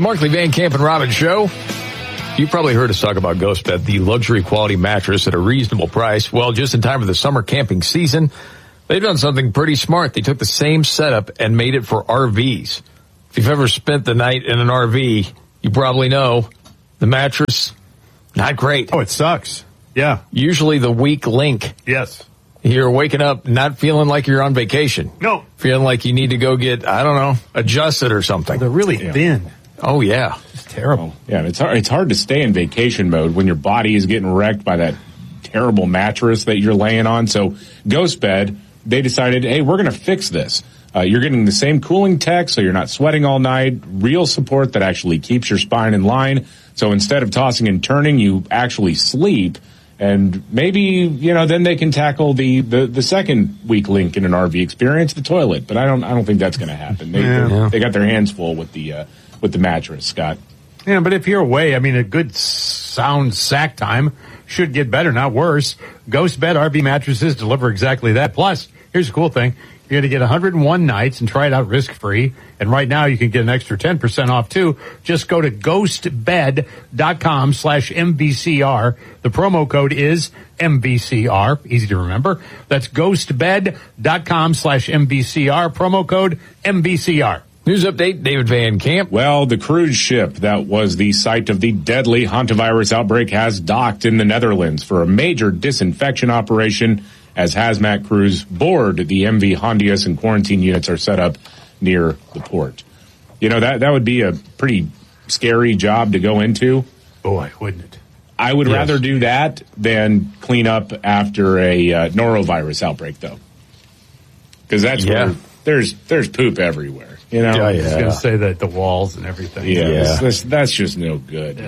The Markley, Van Camp, and Robbins Show. You probably heard us talk about GhostBed, the luxury quality mattress at a reasonable price. Well, just in time for the summer camping season, they've done something pretty smart. They took the same setup and made it for RVs. If you've ever spent the night in an RV, you probably know the mattress, not great. Oh, it sucks. Yeah. Usually the weak link. Yes. You're waking up not feeling like you're on vacation. No. Feeling like you need to go get, I don't know, adjusted or something. They're really thin. Oh, yeah. It's terrible. Yeah, it's hard to stay in vacation mode when your body is getting wrecked by that terrible mattress that you're laying on. So GhostBed, they decided, hey, we're going to fix this. You're getting the same cooling tech, so you're not sweating all night. Real support that actually keeps your spine in line. So instead of tossing and turning, you actually sleep. And maybe, then they can tackle the second weak link in an RV experience, the toilet. But I don't think that's going to happen. They got their hands full with the mattress, Scott. Yeah, but if you're away, a good sound sack time should get better, not worse. GhostBed RV mattresses deliver exactly that. Plus, here's the cool thing. You're going to get 101 nights and try it out risk-free. And right now you can get an extra 10% off, too. Just go to ghostbed.com/MVCR. The promo code is MVCR. Easy to remember. That's ghostbed.com/MVCR. Promo code MVCR. News update, David Van Camp. Well, the cruise ship that was the site of the deadly hantavirus outbreak has docked in the Netherlands for a major disinfection operation as hazmat crews board the MV Hondius and quarantine units are set up near the port. That would be a pretty scary job to go into. Boy, wouldn't it? I would rather do that than clean up after a norovirus outbreak, though. Because that's where there's poop everywhere. I was going to say that the walls and everything. Yeah. That's just no good.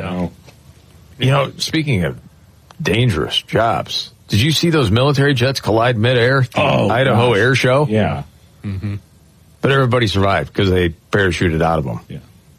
Speaking of dangerous jobs, did you see those military jets collide midair at the Idaho Air Show? Yeah. Mm-hmm. But everybody survived because they parachuted out of them. Yeah.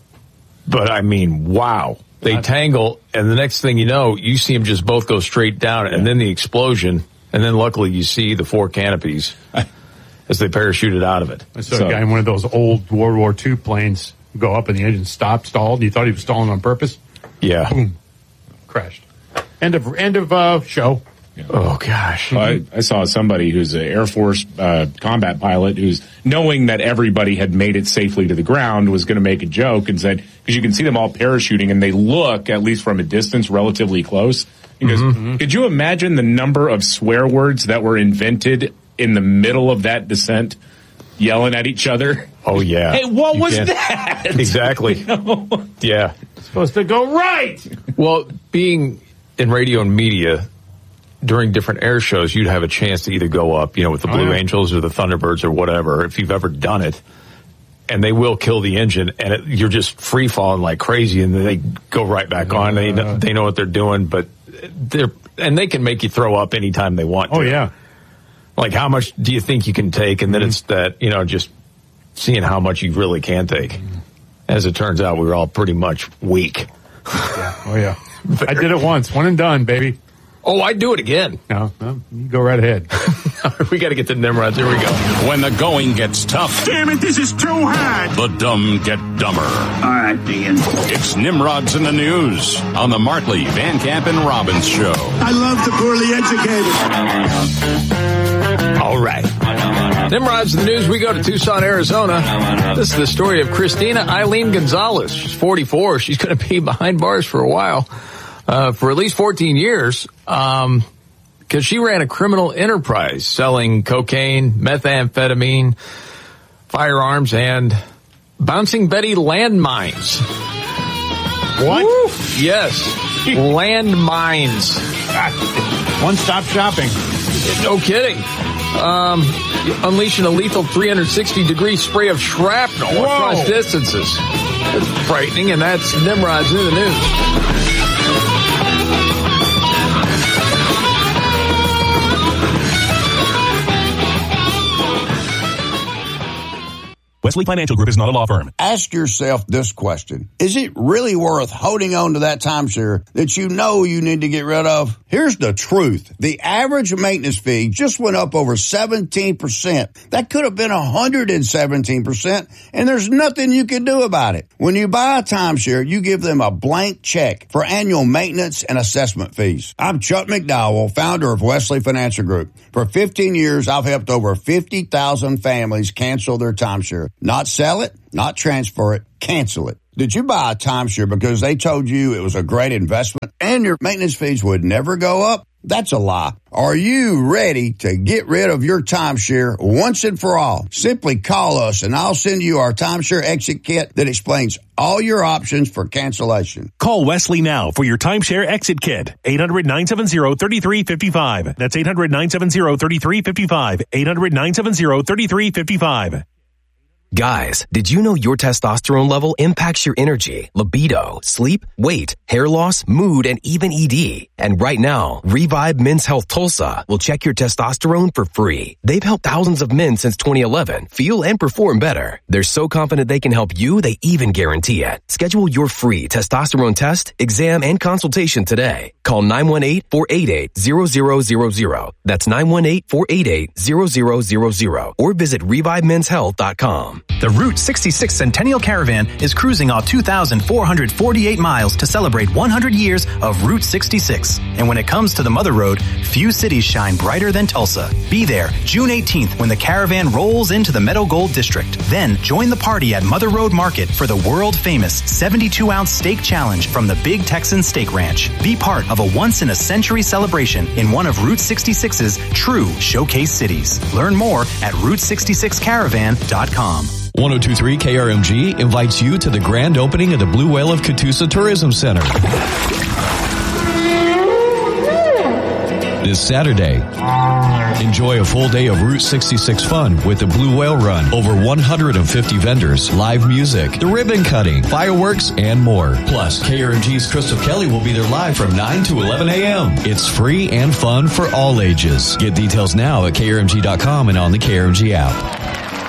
But wow. They tangle, and the next thing you know, you see them just both go straight down, and then the explosion, and then luckily you see the four canopies as they parachuted out of it. I saw a guy in one of those old World War II planes go up and the engine stalled. You thought he was stalling on purpose? Yeah. Boom. Crashed. End of show. Yeah. Oh, gosh. I saw somebody who's an Air Force combat pilot who's, knowing that everybody had made it safely to the ground, was going to make a joke and said, because you can see them all parachuting and they look, at least from a distance, relatively close. He goes, could you imagine the number of swear words that were invented in the middle of that descent, yelling at each other? Oh, yeah. Hey, what was that? Exactly. Yeah. It's supposed to go right. Well, being in radio and media, during different air shows, you'd have a chance to either go up, with the Blue Angels or the Thunderbirds or whatever, if you've ever done it, and they will kill the engine, and you're just free falling like crazy, and then they go right back on. They know what they're doing, but they can make you throw up anytime they want to. Oh, yeah. Like, how much do you think you can take? And then it's that, just seeing how much you really can take. As it turns out, we were all pretty much weak. Yeah. Oh, yeah. I did it once. One and done, baby. Oh, I'd do it again. No, you go right ahead. We got to get to Nimrods. Here we go. When the going gets tough. Damn it, this is too hard. The dumb get dumber. All right, Dean. It's Nimrods in the News on the Markley, Van Camp, and Robbins Show. I love the poorly educated. All right. Nimrods in the News. We go to Tucson, Arizona. This is the story of Christina Eileen Gonzalez. She's 44. She's going to be behind bars for a while. For at least 14 years, because she ran a criminal enterprise selling cocaine, methamphetamine, firearms, and Bouncing Betty landmines. What? Woo! Yes. Landmines. One-stop shopping. No kidding. Unleashing a lethal 360-degree spray of shrapnel across distances. It's frightening, and that's Nimrods in the News. Wesley Financial Group is not a law firm. Ask yourself this question. Is it really worth holding on to that timeshare that you know you need to get rid of? Here's the truth. The average maintenance fee just went up over 17%. That could have been 117%, and there's nothing you can do about it. When you buy a timeshare, you give them a blank check for annual maintenance and assessment fees. I'm Chuck McDowell, founder of Wesley Financial Group. For 15 years, I've helped over 50,000 families cancel their timeshare. Not sell it, not transfer it, cancel it. Did you buy a timeshare because they told you it was a great investment and your maintenance fees would never go up? That's a lie. Are you ready to get rid of your timeshare once and for all? Simply call us and I'll send you our timeshare exit kit that explains all your options for cancellation. Call Wesley now for your timeshare exit kit. 800-970-3355. That's 800-970-3355. 800-970-3355. Guys, did you know your testosterone level impacts your energy, libido, sleep, weight, hair loss, mood, and even ED? And right now, Revive Men's Health Tulsa will check your testosterone for free. They've helped thousands of men since 2011 feel and perform better. They're so confident they can help you, they even guarantee it. Schedule your free testosterone test, exam, and consultation today. Call 918-488-0000. That's 918-488-0000. Or visit ReviveMen'sHealth.com. The Route 66 Centennial Caravan is cruising off 2,448 miles to celebrate 100 years of Route 66. And when it comes to the Mother Road, few cities shine brighter than Tulsa. Be there June 18th when the caravan rolls into the Meadow Gold District. Then join the party at Mother Road Market for the world-famous 72-ounce steak challenge from the Big Texan Steak Ranch. Be part of a once-in-a-century celebration in one of Route 66's true showcase cities. Learn more at Route66Caravan.com. 102.3 KRMG invites you to the grand opening of the Blue Whale of Catoosa Tourism Center. This Saturday, enjoy a full day of Route 66 fun with the Blue Whale Run. Over 150 vendors, live music, the ribbon cutting, fireworks, and more. Plus, KRMG's Crystal Kelly will be there live from 9 to 11 a.m. It's free and fun for all ages. Get details now at krmg.com and on the KRMG app.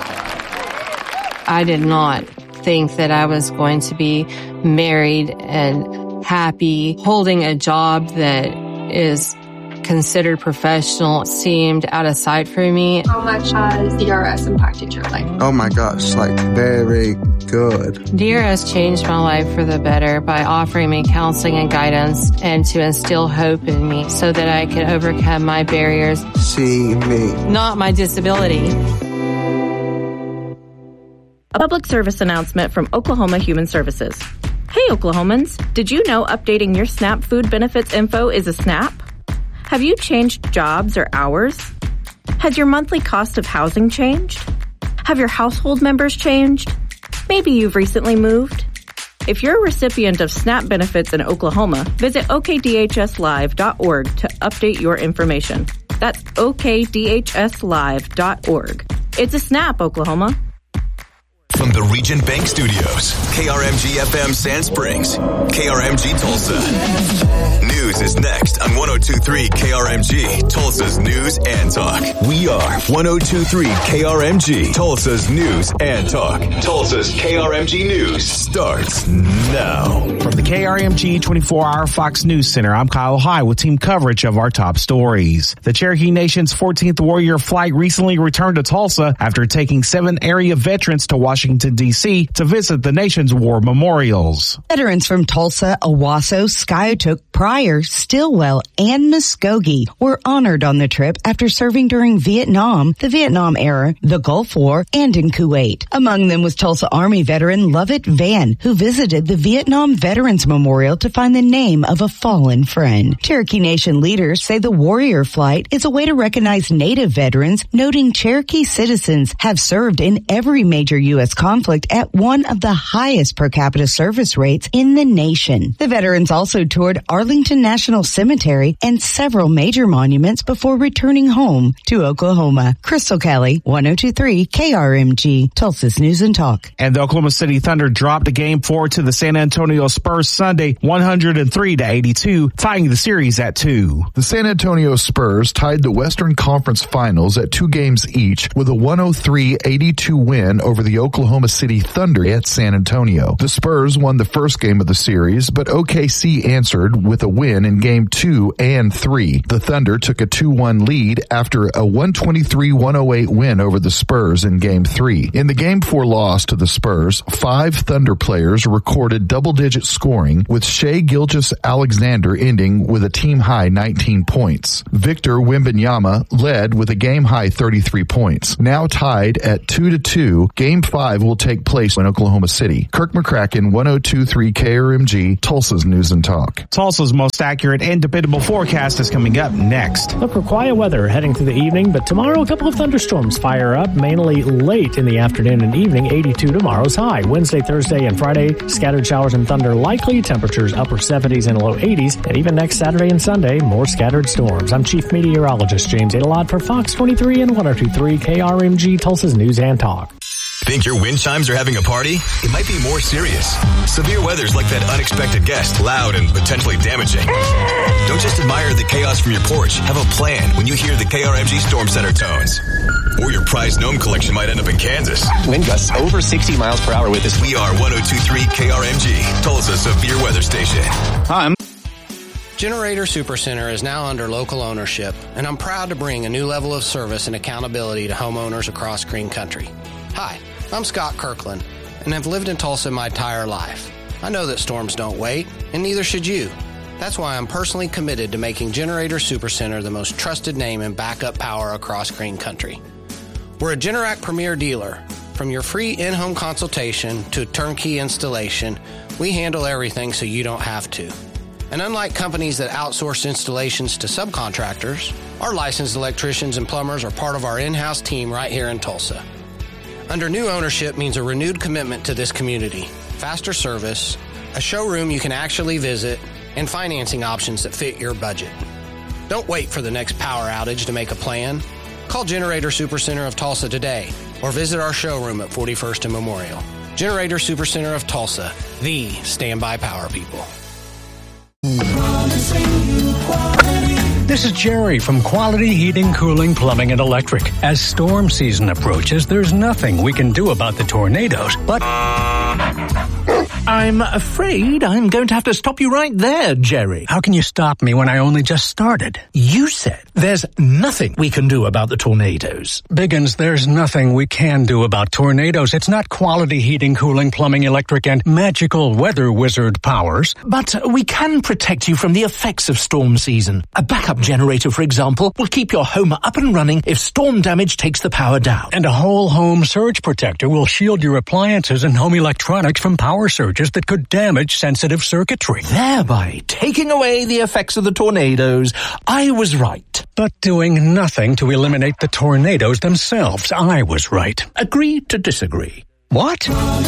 I did not think that I was going to be married and happy. Holding a job that is considered professional seemed out of sight for me. How much has DRS impacted your life? Oh my gosh, very good. DRS changed my life for the better by offering me counseling and guidance and to instill hope in me so that I could overcome my barriers. See me. Not my disability. A public service announcement from Oklahoma Human Services. Hey Oklahomans, did you know updating your SNAP food benefits info is a SNAP? Have you changed jobs or hours? Has your monthly cost of housing changed? Have your household members changed? Maybe you've recently moved. If you're a recipient of SNAP benefits in Oklahoma, visit okdhslive.org to update your information. That's okdhslive.org. It's a SNAP, Oklahoma. From the Region Bank Studios, KRMG FM Sand Springs, KRMG Tulsa. News is next on 102.3 KRMG, Tulsa's News and Talk. We are 102.3 KRMG, Tulsa's News and Talk. Tulsa's KRMG News starts now. From the KRMG 24-hour Fox News Center, I'm Kyle High with team coverage of our top stories. The Cherokee Nation's 14th Warrior Flight recently returned to Tulsa after taking 7 area veterans to Washington, D.C. to visit the nation's war memorials. Veterans from Tulsa, Owasso, Skiatook, Pryor, Stillwell, and Muskogee were honored on the trip after serving during Vietnam, the Vietnam era, the Gulf War, and in Kuwait. Among them was Tulsa Army veteran Lovett Van, who visited the Vietnam Veterans Memorial to find the name of a fallen friend. Cherokee Nation leaders say the Warrior Flight is a way to recognize Native veterans, noting Cherokee citizens have served in every major U.S. conflict at one of the highest per capita service rates in the nation. The veterans also toured Arlington National Cemetery and several major monuments before returning home to Oklahoma. Crystal Kelly, 102.3 KRMG, Tulsa's News and Talk. And the Oklahoma City Thunder dropped Game 4 to the San Antonio Spurs Sunday, 103-82, tying the series at 2. The San Antonio Spurs tied the Western Conference Finals at 2 games each with a 103-82 win over the Oklahoma Oklahoma City Thunder at San Antonio. The Spurs won the first game of the series, but OKC answered with a win in Game 2 and 3. The Thunder took a 2-1 lead after a 123-108 win over the Spurs in Game 3. In the Game 4 loss to the Spurs, 5 Thunder players recorded double-digit scoring, with Shai Gilgeous-Alexander ending with a team-high 19 points. Victor Wembanyama led with a game-high 33 points. Now tied at 2-2, Game 5 will take place in Oklahoma City. Kirk McCracken, 102.3 KRMG, Tulsa's News and Talk. Tulsa's most accurate and dependable forecast is coming up next. Look for quiet weather heading through the evening, but tomorrow a couple of thunderstorms fire up, mainly late in the afternoon and evening. 82 tomorrow's high. Wednesday, Thursday, and Friday, scattered showers and thunder likely. Temperatures upper 70s and low 80s. And even next Saturday and Sunday, more scattered storms. I'm Chief Meteorologist James Adelot for Fox 23 and 102.3 KRMG, Tulsa's News and Talk. Think your wind chimes are having a party? It might be more serious. Severe weather's like that unexpected guest, loud and potentially damaging. Don't just admire the chaos from your porch. Have a plan when you hear the KRMG Storm Center tones. Or your prized gnome collection might end up in Kansas. Wind gusts over 60 miles per hour with this. We are 102.3 KRMG, Tulsa's severe weather station. Hi, Generator Supercenter is now under local ownership, and I'm proud to bring a new level of service and accountability to homeowners across Green Country. Hi, I'm Scott Kirkland, and I've lived in Tulsa my entire life. I know that storms don't wait, and neither should you. That's why I'm personally committed to making Generator Supercenter the most trusted name in backup power across Green Country. We're a Generac Premier dealer. From your free in-home consultation to turnkey installation, we handle everything so you don't have to. And unlike companies that outsource installations to subcontractors, our licensed electricians and plumbers are part of our in-house team right here in Tulsa. Under new ownership means a renewed commitment to this community, faster service, a showroom you can actually visit, and financing options that fit your budget. Don't wait for the next power outage to make a plan. Call Generator Supercenter of Tulsa today or visit our showroom at 41st and Memorial. Generator Supercenter of Tulsa, the standby power people. This is Jerry from Quality Heating, Cooling, Plumbing, and Electric. As storm season approaches, there's nothing we can do about the tornadoes, but I'm afraid I'm going to have to stop you right there, Jerry. How can you stop me when I only just started? You said there's nothing we can do about the tornadoes. Biggins, there's nothing we can do about tornadoes. It's not Quality Heating, Cooling, Plumbing, Electric, and magical weather wizard powers. But we can protect you from the effects of storm season. A backup generator, for example, will keep your home up and running if storm damage takes the power down. And a whole home surge protector will shield your appliances and home electronics from power surges that could damage sensitive circuitry. Thereby taking away the effects of the tornadoes. I was right. But doing nothing to eliminate the tornadoes themselves. I was right. Agree to disagree. What?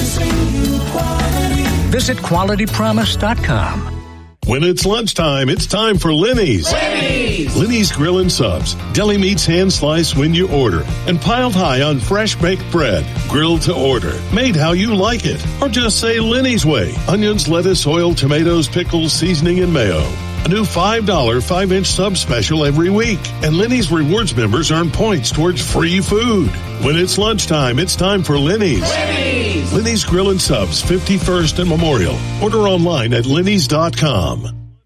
Visit QualityPromise.com. When it's lunchtime, it's time for Lenny's. Lenny's Grill and Subs. Deli meats hand sliced when you order. And piled high on fresh baked bread. Grilled to order. Made how you like it. Or just say Lenny's way. Onions, lettuce, oil, tomatoes, pickles, seasoning, and mayo. A new $5 5-inch sub special every week. And Lenny's Rewards members earn points towards free food. When it's lunchtime, it's time for Lenny's. Lenny's Grill and Subs, 51st and Memorial. Order online at lennys.com.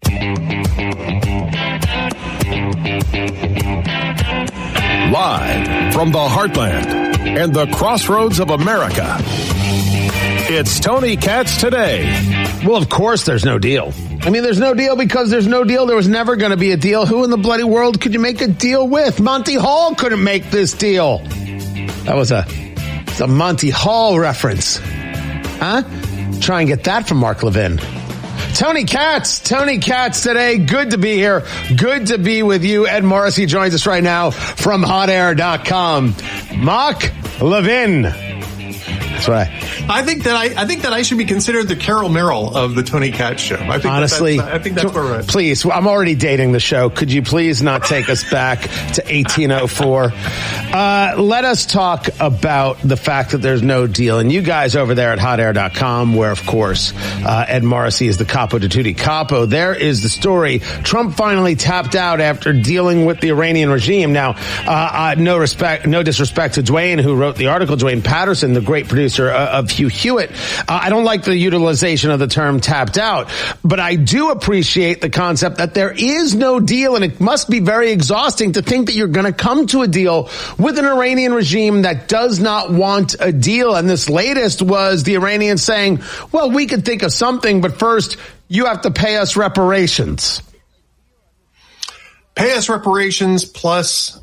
Live from the heartland and the crossroads of America, it's Tony Katz Today. Well, of course there's no deal. I mean, there's no deal because there's no deal. There was never going to be a deal. Who in the bloody world could you make a deal with? Monty Hall couldn't make this deal. That was a Monty Hall reference. Huh? Try and get that from Mark Levin. Tony Katz Today. Good to be here. Good to be with you. Ed Morrissey joins us right now from hotair.com. Mark Levin. That's right. I think that I should be considered the Carol Merrill of the Tony Katz Show. I think honestly, I think that's where we're at. Please, I'm already dating the show. Could you please not take us back to 1804? Let us talk about the fact that there's no deal. And you guys over there at hotair.com, where, of course, Ed Morrissey is the capo di tutti capo. There is the story. Trump finally tapped out after dealing with the Iranian regime. Now, no disrespect to Dwayne, who wrote the article, Dwayne Patterson, the great producer of Hugh Hewitt. I don't like the utilization of the term tapped out, but I do appreciate the concept that there is no deal, and it must be very exhausting to think that you're going to come to a deal with an Iranian regime that does not want a deal. And this latest was the Iranians saying, well, we could think of something, but first you have to pay us reparations. Pay us reparations plus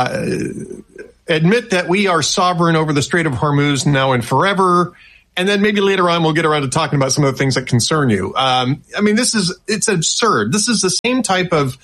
admit that we are sovereign over the Strait of Hormuz now and forever. And then maybe later on we'll get around to talking about some of the things that concern you. I mean, it's absurd. This is the same type of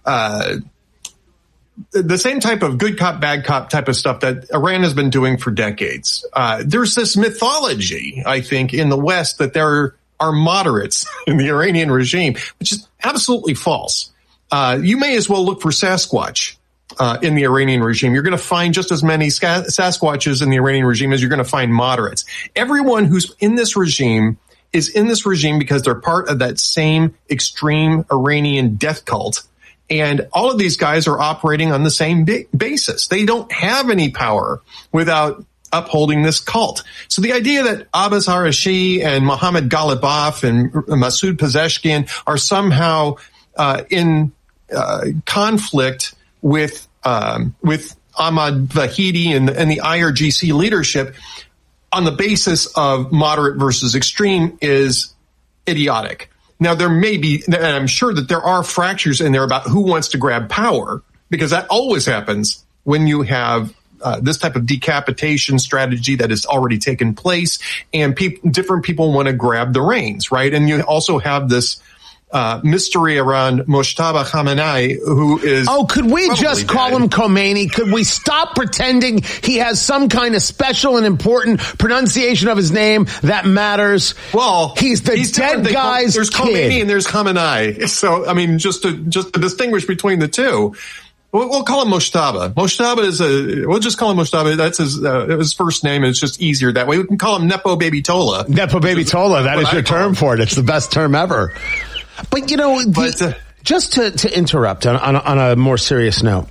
good cop, bad cop type of stuff that Iran has been doing for decades. There's this mythology, I think, in the West that there are moderates in the Iranian regime, which is absolutely false. You may as well look for Sasquatch in the Iranian regime. You're going to find just as many Sasquatches in the Iranian regime as you're going to find moderates. Everyone who's in this regime is in this regime because they're part of that same extreme Iranian death cult. And all of these guys are operating on the same basis. They don't have any power without upholding this cult. So the idea that Abbas Arashi and Mohammad Ghalibaf and Masoud Pezeshkian are somehow in conflict with Ahmad Vahidi and the IRGC leadership on the basis of moderate versus extreme is idiotic. Now, there may be, and I'm sure that there are fractures in there about who wants to grab power, because that always happens when you have this type of decapitation strategy that has already taken place, and different people want to grab the reins, right? And you also have this mystery around Mojtaba Khamenei, who is... Oh, could we just call him Khomeini? Could we stop pretending he has some kind of special and important pronunciation of his name that matters? Well, he's dead guy's There's Khomeini and there's Khamenei. So, I mean, just to distinguish between the two, we'll call him Mojtaba. We'll just call him Mojtaba. That's his first name, and it's just easier that way. We can call him Nepo Baby Tola. Nepo Baby Tola, that is your term for it. It's the best term ever. But, you know, just to interrupt on a more serious note,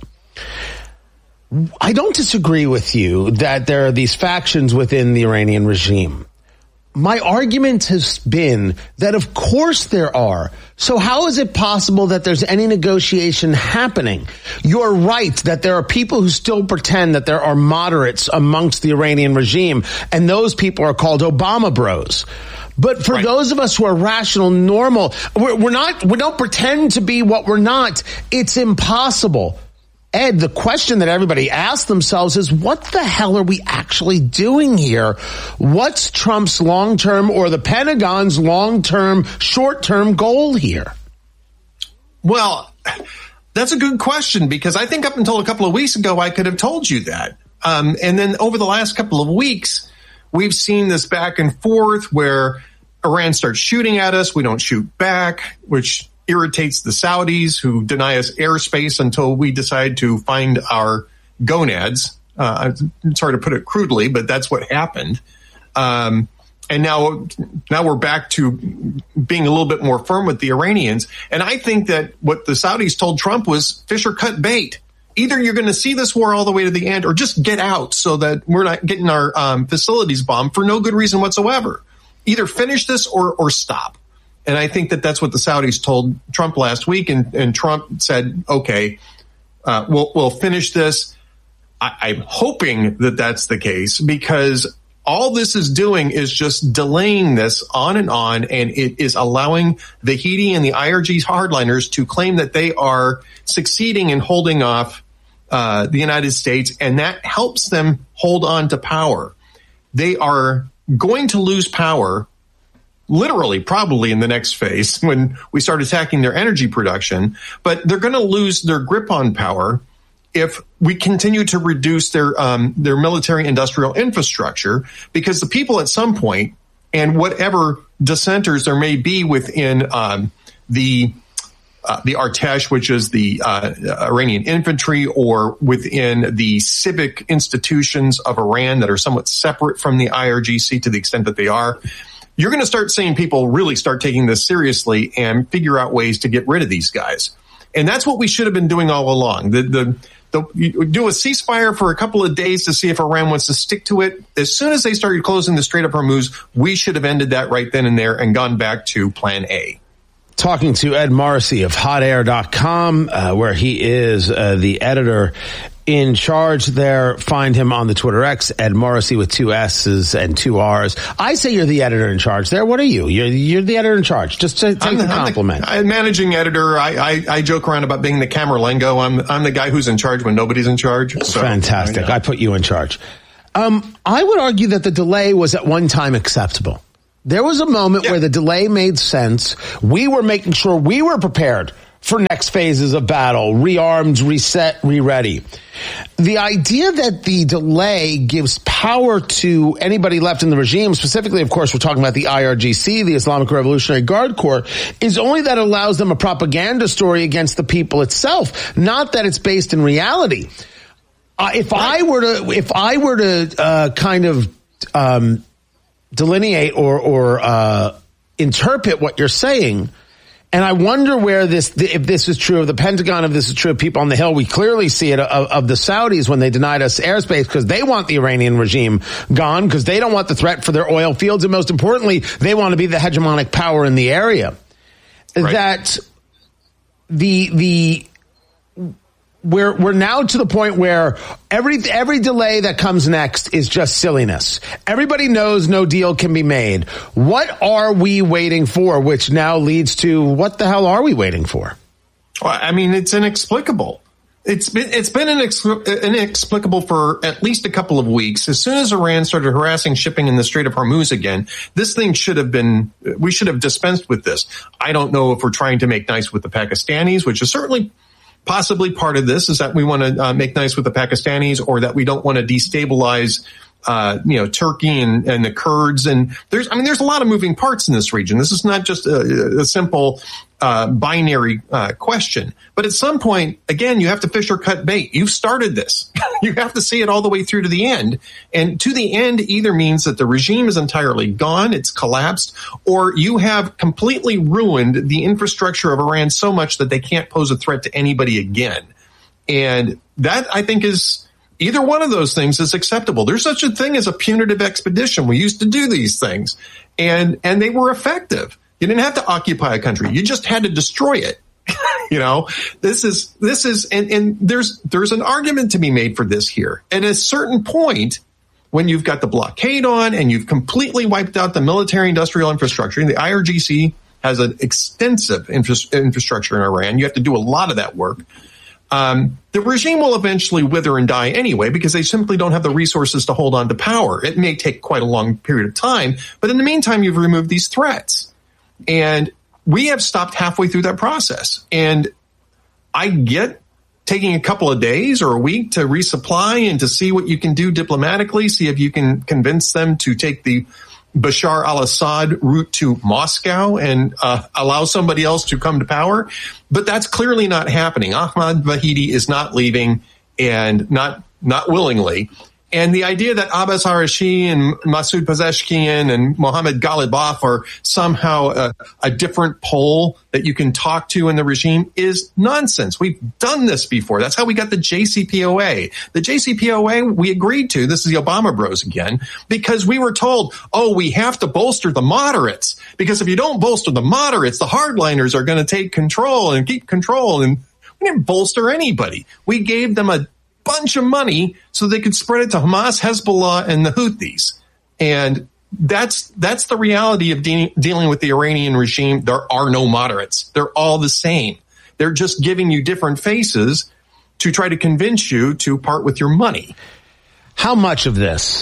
I don't disagree with you that there are these factions within the Iranian regime. My argument has been that, of course, there are. So how is it possible that there's any negotiation happening? You're right that there are people who still pretend that there are moderates amongst the Iranian regime, and those people are called Obama bros. But for those of us who are rational, normal, we don't pretend to be what we're not. It's impossible. Ed, the question that everybody asks themselves is, what the hell are we actually doing here? What's Trump's long-term or the Pentagon's long-term, short-term goal here? Well, that's a good question, because I think up until a couple of weeks ago, I could have told you that. And then over the last couple of weeks, we've seen this back and forth where Iran starts shooting at us. We don't shoot back, which irritates the Saudis, who deny us airspace until we decide to find our gonads. It's hard to put it crudely, but that's what happened. And now we're back to being a little bit more firm with the Iranians. And I think that what the Saudis told Trump was fish or cut bait. Either you're going to see this war all the way to the end, or just get out so that we're not getting our facilities bombed for no good reason whatsoever. Either finish this or stop. And I think that that's what the Saudis told Trump last week. And Trump said, okay, we'll finish this. I'm hoping that that's the case, because all this is doing is just delaying this on, and it is allowing the Houthi and the IRG hardliners to claim that they are succeeding in holding off the United States, and that helps them hold on to power. They are going to lose power, literally, probably in the next phase when we start attacking their energy production, but they're going to lose their grip on power if we continue to reduce their military industrial infrastructure, because the people at some point, and whatever dissenters there may be within the Artesh, which is the Iranian infantry, or within the civic institutions of Iran that are somewhat separate from the IRGC to the extent that they are, you're going to start seeing people really start taking this seriously and figure out ways to get rid of these guys. And that's what we should have been doing all along. You do a ceasefire for a couple of days to see if Iran wants to stick to it. As soon as they started closing the Strait of Hormuz, we should have ended that right then and there and gone back to plan A. Talking to Ed Morrissey of hotair.com, where he is the editor in charge there. Find him on the Twitter X, Ed Morrissey with 2 S's and 2 R's. I say you're the editor in charge there. What are you? You're the editor in charge. Just to take the compliment. I'm managing editor. I joke around about being the Camerlengo. I'm the guy who's in charge when nobody's in charge. So, fantastic. I put you in charge. I would argue that the delay was at one time acceptable. There was a moment where the delay made sense. We were making sure we were prepared for next phases of battle, rearmed, reset, re-ready. The idea that the delay gives power to anybody left in the regime, specifically, of course, we're talking about the IRGC, the Islamic Revolutionary Guard Corps, is only that it allows them a propaganda story against the people itself, not that it's based in reality. If I were to kind of delineate or interpret what you're saying, and I wonder if this is true of the Pentagon, if this is true of people on the Hill. We clearly see it of the Saudis when they denied us airspace because they want the Iranian regime gone, because they don't want the threat for their oil fields, and most importantly, they want to be the hegemonic power in the area. Right. That we're now to the point where every delay that comes next is just silliness. Everybody knows no deal can be made. What are we waiting for? Which now leads to, what the hell are we waiting for? Well, I mean, it's inexplicable. It's been inexplicable for at least a couple of weeks. As soon as Iran started harassing shipping in the Strait of Hormuz again, this thing we should have dispensed with this. I don't know if we're trying to make nice with the Pakistanis, which is certainly possibly part of this, is that we want to make nice with the Pakistanis, or that we don't want to destabilize, Turkey and the Kurds. And there's a lot of moving parts in this region. This is not just a simple binary question. But at some point, again, you have to fish or cut bait. You've started this. You have to see it all the way through to the end. And to the end either means that the regime is entirely gone, it's collapsed, or you have completely ruined the infrastructure of Iran so much that they can't pose a threat to anybody again. And that, I think, is either one of those things is acceptable. There's such a thing as a punitive expedition. We used to do these things, and they were effective. You didn't have to occupy a country. You just had to destroy it. This is, and there's an argument to be made for this here. At a certain point, when you've got the blockade on and you've completely wiped out the military industrial infrastructure, and the IRGC has an extensive infrastructure in Iran, you have to do a lot of that work. The regime will eventually wither and die anyway, because they simply don't have the resources to hold on to power. It may take quite a long period of time, but in the meantime, you've removed these threats. And we have stopped halfway through that process. And I get taking a couple of days or a week to resupply and to see what you can do diplomatically, see if you can convince them to take the Bashar al-Assad route to Moscow and allow somebody else to come to power. But that's clearly not happening. Ahmad Vahidi is not leaving, and not willingly. And the idea that Abbas Arashi and Masoud Pezeshkian and Mohammad Ghalibaf are somehow a different pole that you can talk to in the regime is nonsense. We've done this before. That's how we got the JCPOA. The JCPOA we agreed to, this is the Obama bros again, because we were told, we have to bolster the moderates, because if you don't bolster the moderates, the hardliners are going to take control and keep control. And we didn't bolster anybody. We gave them a bunch of money so they could spread it to Hamas, Hezbollah, and the Houthis. And that's the reality of dealing with the Iranian regime. There are no moderates. They're all the same. They're just giving you different faces to try to convince you to part with your money. How much of this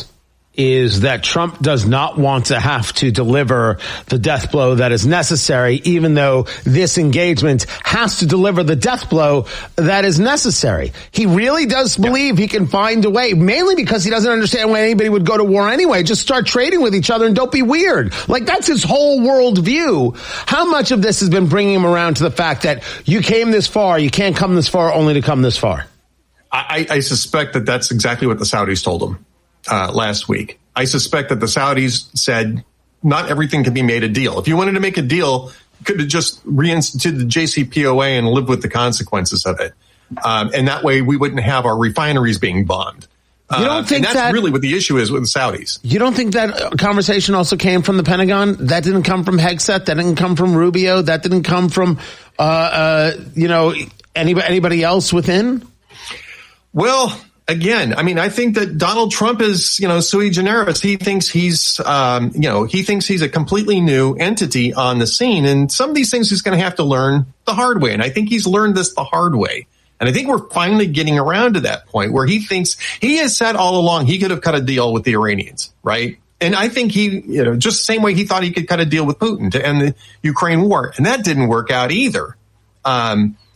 is that Trump does not want to have to deliver the death blow that is necessary, even though this engagement has to deliver the death blow that is necessary. He really does believe he can find a way, mainly because he doesn't understand why anybody would go to war anyway. Just start trading with each other and don't be weird. Like, that's his whole world view. How much of this has been bringing him around to the fact that you came this far, you can't come this far only to come this far? I suspect that that's exactly what the Saudis told him last week. I suspect that the Saudis said not everything can be made a deal. If you wanted to make a deal, you could have just reinstituted the JCPOA and lived with the consequences of it. And that way we wouldn't have our refineries being bombed. You don't think that's really what the issue is with the Saudis? You don't think that conversation also came from the Pentagon? That didn't come from Hegseth? That didn't come from Rubio? That didn't come from, anybody else within? Well, again, I mean, I think that Donald Trump is, sui generis. He thinks he's a completely new entity on the scene. And some of these things he's going to have to learn the hard way. And I think he's learned this the hard way. And I think we're finally getting around to that point where he thinks he has said all along he could have cut a deal with the Iranians, right? And I think he, just the same way he thought he could cut a deal with Putin to end the Ukraine war. And that didn't work out either.